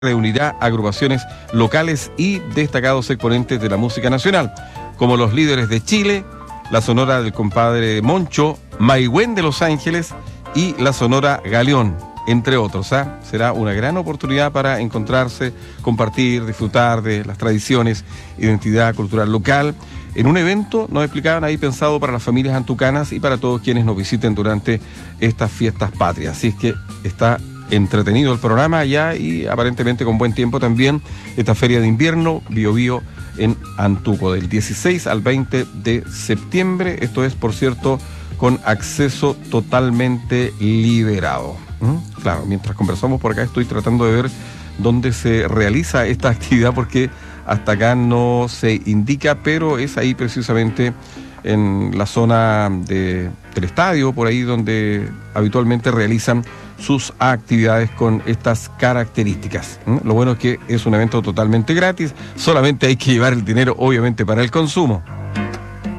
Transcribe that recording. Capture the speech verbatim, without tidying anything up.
reunirá agrupaciones locales y destacados exponentes de la música nacional, como los Líderes de Chile, la Sonora del compadre Moncho, Maigüen de Los Ángeles y la Sonora Galeón, entre otros. ¿eh? Será una gran oportunidad para encontrarse, compartir, disfrutar de las tradiciones, identidad cultural local, en un evento, nos explicaban ahí, pensado para las familias antucanas y para todos quienes nos visiten durante estas fiestas patrias. Así es que está entretenido el programa allá y aparentemente con buen tiempo también esta feria de invierno Bio Bio en Antuco, del dieciséis al veinte de septiembre. Esto es, por cierto, con acceso totalmente liberado. ¿Mm? Claro, mientras conversamos por acá estoy tratando de ver dónde se realiza esta actividad, porque hasta acá no se indica, pero es ahí precisamente en la zona de, del estadio, por ahí donde habitualmente realizan sus actividades con estas características. ¿Mm? Lo bueno es que es un evento totalmente gratis, solamente hay que llevar el dinero, obviamente, para el consumo.